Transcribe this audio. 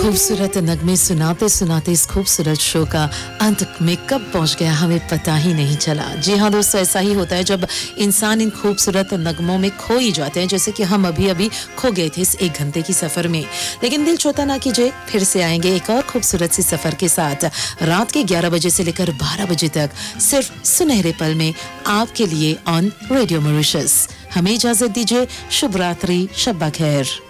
खूबसूरत नगमे सुनाते सुनाते इस खूबसूरत शो का अंत में कब पहुंच गया हमें पता ही नहीं चला। जी हाँ दोस्तों, ऐसा ही होता है जब इंसान इन खूबसूरत नगमों में खो ही जाते हैं, जैसे कि हम अभी अभी खो गए थे इस 1 घंटे की सफर में। लेकिन दिल छोटा ना कीजिए, फिर से आएंगे एक और खूबसूरत सी सफर के साथ रात के 11 बजे से लेकर 12 बजे तक, सिर्फ सुनहरे पल में आपके लिए ऑन रेडियो मॉरिशस। हमें इजाजत दीजिए। शुभ रात्रि, शब्बा खैर।